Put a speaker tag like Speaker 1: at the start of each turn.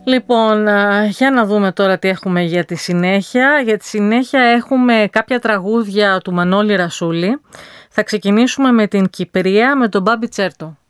Speaker 1: Λοιπόν, για να δούμε τώρα τι έχουμε για τη συνέχεια. Για τη συνέχεια έχουμε κάποια τραγούδια του Μανώλη Ρασούλη. Θα ξεκινήσουμε με την Κυπρία με τον Μπάμπη Τσέρτο.